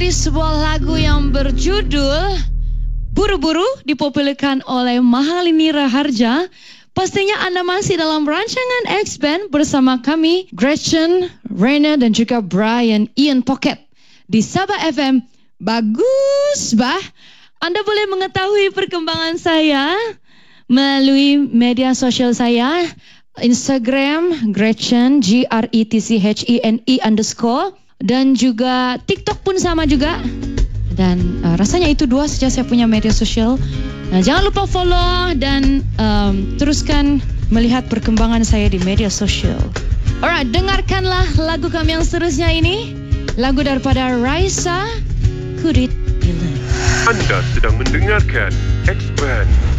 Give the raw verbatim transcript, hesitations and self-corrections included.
sebuah lagu yang berjudul Buru-Buru dipopulerkan oleh Mahalini Raharja. Pastinya anda masih dalam rancangan X-Band bersama kami, Gretchen, Rainer dan juga Brian Ian Pocket di Sabah F M. Bagus, bah. Anda boleh mengetahui perkembangan saya melalui media sosial saya, Instagram Gretchen, G R E T C H E N E underscore, dan juga TikTok pun sama juga. Dan uh, rasanya itu dua saja saya punya media sosial. Nah, jangan lupa follow dan um, teruskan melihat perkembangan saya di media sosial. Alright, dengarkanlah lagu kami yang seterusnya ini. Lagu daripada Raisa, Could It Be Love. Anda sedang mendengarkan X-Band.